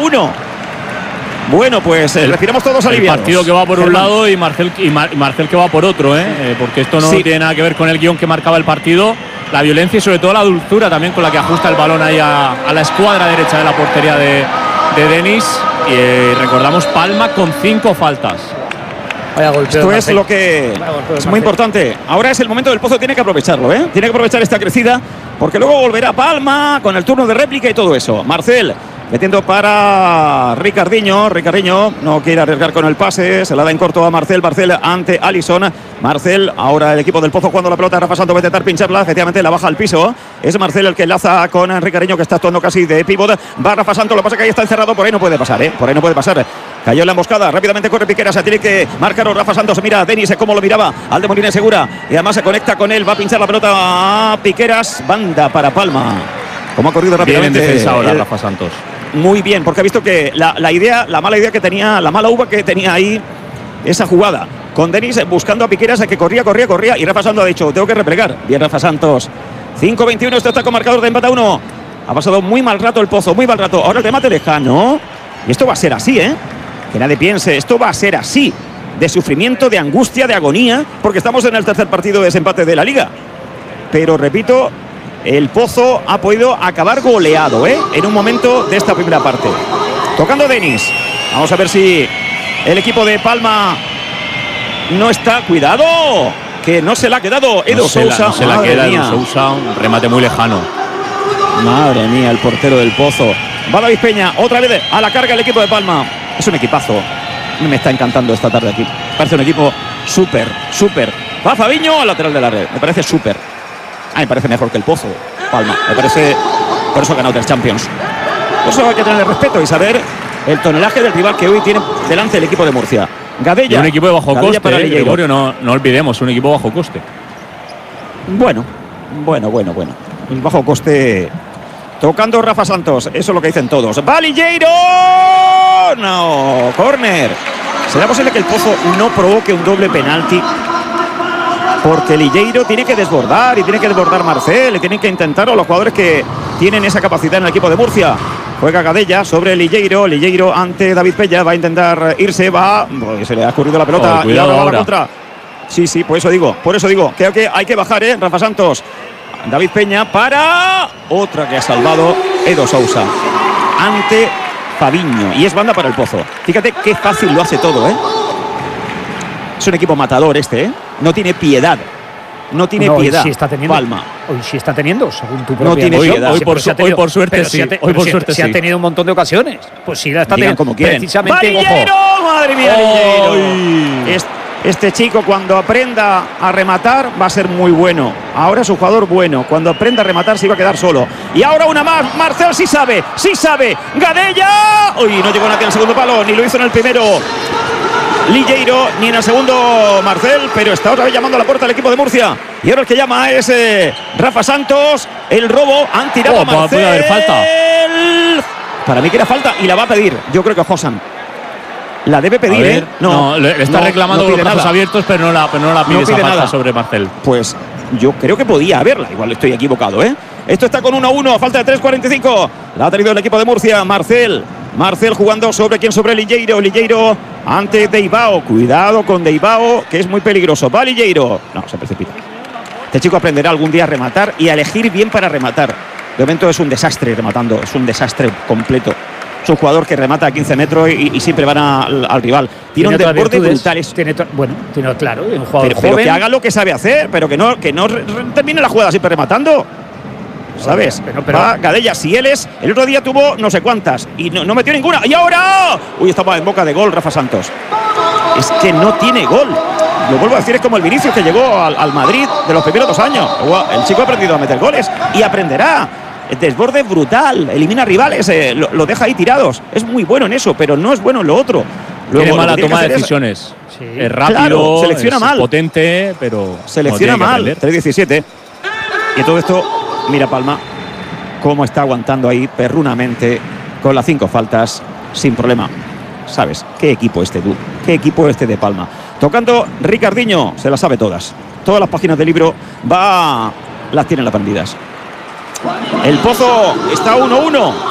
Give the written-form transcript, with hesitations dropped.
1-1. Bueno, pues respiramos todos aliviados. El partido que va por un lado y Marcel que va por otro, porque esto no tiene nada que ver con el guión que marcaba el partido. La violencia y sobre todo la dulzura también con la que ajusta el balón ahí a la escuadra derecha de la portería de Denis. Y recordamos Palma con 5 faltas. Esto es lo que es muy importante. Ahora es el momento del Pozo, tiene que aprovecharlo, Tiene que aprovechar esta crecida, porque luego volverá Palma con el turno de réplica y todo eso. Marcel metiendo para Ricardinho. Ricardinho no quiere arriesgar con el pase. Se la da en corto a Marcel. Marcel ante Alisson. Marcel, ahora el equipo del Pozo jugando la pelota. Rafa Santos va a intentar pincharla. Efectivamente la baja al piso. Es Marcel el que enlaza con Ricardinho, que está actuando casi de pívot. Va Rafa Santos. Lo que pasa es que ahí está encerrado. Por ahí no puede pasar, Por ahí no puede pasar. Cayó en la emboscada. Rápidamente corre Piqueras. Se tiene que marcar Rafa Santos. Mira a Denis cómo lo miraba. Al de Molina Segura. Y además se conecta con él. Va a pinchar la pelota a Piqueras. Banda para Palma. Como ha corrido rápidamente. Bien en defensa ahora Rafa Santos. Muy bien, porque ha visto que la mala idea que tenía, la mala uva que tenía ahí esa jugada, con Denis buscando a Piqueras, que corría, y Rafa Santos ha dicho, tengo que replegar. Bien Rafa Santos. 5-21, esto está con marcador de empate a 1. Ha pasado muy mal rato el Pozo, muy mal rato. Ahora el remate lejano. Y esto va a ser así, que nadie piense, esto va a ser así. De sufrimiento, de angustia, de agonía, porque estamos en el tercer partido de desempate de la Liga. Pero repito, el Pozo ha podido acabar goleado, en un momento de esta primera parte. Tocando Denis. Vamos a ver si el equipo de Palma no está. ¡Cuidado! Que no se la ha quedado Edo Sousa. No se la queda Edo Sousa. Un remate muy lejano. Madre mía, el portero del Pozo. Va David Peña. Otra vez a la carga el equipo de Palma. Es un equipazo. Me está encantando esta tarde aquí. Parece un equipo súper. Va Fabiño al lateral de la red. Me parece súper. Me parece mejor que el Pozo, Palma. Me parece. Por eso ha ganado 3 Champions. Por eso hay que tener respeto y saber el tonelaje del rival que hoy tiene delante el equipo de Murcia. Gadella. Y un equipo de bajo Gadella coste, Gregorio, no olvidemos, un equipo bajo coste. Bueno. El bajo coste. Tocando Rafa Santos. Eso es lo que dicen todos. ¡Va Ligeiro! No, córner. ¿Será posible que el Pozo no provoque un doble penalti? Porque Ligeiro tiene que desbordar y tiene que desbordar Marcel, y tienen que intentarlo los jugadores que tienen esa capacidad en el equipo de Murcia. Juega Gadella sobre Ligeiro. Ligeiro ante David Peña. Va a intentar irse. Se le ha escurrido la pelota. Y ahora va a la contra. Sí, por eso digo. Creo que hay que bajar, Rafa Santos. David Peña para. Otra que ha salvado Edo Sousa. Ante Fabiño. Y es banda para el Pozo. Fíjate qué fácil lo hace todo, Es un equipo matador No tiene piedad. No tiene piedad. Sí está teniendo, Palma. Hoy sí está teniendo, según tu propia. No tiene piedad. Hoy por suerte sí. Hoy por suerte sí. Ha tenido un montón de ocasiones. Pues sí la está teniendo. Como quieren. Precisamente. ¡Ligeiro! ¡Madre mía, Ligeiro! Este chico, cuando aprenda a rematar, va a ser muy bueno. Ahora es un jugador bueno. Cuando aprenda a rematar, se iba a quedar solo. Y ahora una más. Marcel sí sabe. ¡Gadella! Uy, no llegó nadie al segundo palo. Ni lo hizo en el primero Ligeiro, ni en el segundo Marcel, pero está otra vez llamando a la puerta del equipo de Murcia. Y ahora el que llama es Rafa Santos. El robo, han tirado a Marcel. Puede haber falta. Para mí que era falta y la va a pedir. Yo creo que Josan la debe pedir, le está reclamando con los brazos abiertos, pero no la pide esa falta sobre Marcel. Pues yo creo que podía haberla. Igual estoy equivocado, Esto está con 1-1, falta de 3:45. La ha tenido el equipo de Murcia. Marcel jugando sobre Ligeiro. Ligeiro ante Deibao. Cuidado con Deibao, que es muy peligroso. Va Ligeiro. No, se precipita. Este chico aprenderá algún día a rematar y a elegir bien para rematar. De momento es un desastre rematando. Es un desastre completo. Es un jugador que remata a 15 metros y siempre van al rival. Tiene un desborde brutal. Tiene claro, un jugador pero que haga lo que sabe hacer, pero que no termine la jugada siempre rematando. ¿Sabes? Pero Gadella, si él es. El otro día tuvo no sé cuántas y no metió ninguna. ¡Y ahora! Uy, estaba en boca de gol Rafa Santos. Es que no tiene gol. Lo vuelvo a decir, es como el Vinicius que llegó al Madrid de los primeros 2 años. El chico ha aprendido a meter goles y aprenderá. El desborde brutal, elimina rivales, lo deja ahí tirados. Es muy bueno en eso, pero no es bueno en lo otro. Tiene mala toma de decisiones. Es rápido, claro, selecciona mal. Potente, pero selecciona mal. 3-17. Y todo esto, mira Palma cómo está aguantando ahí perrunamente con las 5 faltas sin problema. ¿Sabes? ¿Qué equipo tú? ¿Qué equipo de Palma? Tocando Ricardinho, se las sabe todas. Todas las páginas del libro las tienen aprendidas. El Pozo está 1-1.